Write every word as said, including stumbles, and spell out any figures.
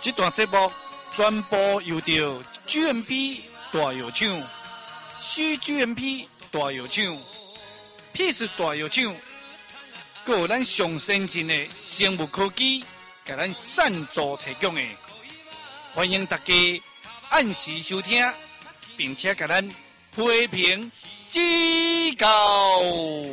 这段节目全部由着 G M P 大药厂、C G M P 大药厂、Peace 大药厂，还有咱上先进的生物科技，给咱赞助提供的。欢迎大家按时收听，并且给咱批评指教。